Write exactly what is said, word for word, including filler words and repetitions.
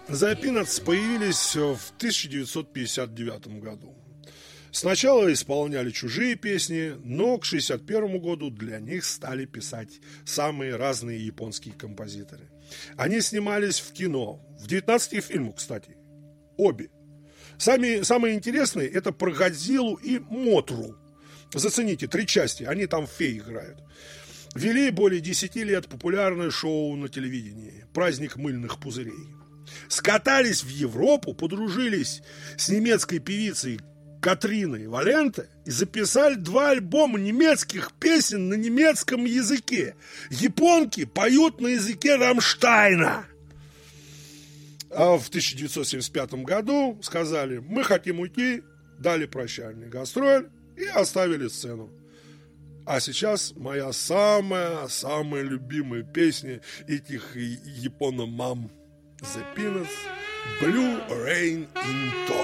The Peanuts появились в тысяча девятьсот пятьдесят девятом году. Сначала исполняли чужие песни, но к шестьдесят первому году для них стали писать самые разные японские композиторы. Они снимались в кино, в девятнадцати фильмах, кстати, обе. Сами, самые интересные – это про Годзиллу и Мотру. Зацените, три части, они там фей играют. Вели более десяти лет популярное шоу на телевидении «Праздник мыльных пузырей». Скатались в Европу, подружились с немецкой певицей Катриной Валенте и записали два альбома немецких песен на немецком языке. Японки поют на языке Рамштайна. А в тысяча девятьсот семьдесят пятом году сказали: мы хотим уйти, дали прощальный гастроль и оставили сцену. А сейчас моя самая-самая любимая песня этих японо-мам. The Peanuts, Blue Rain in Tokyo.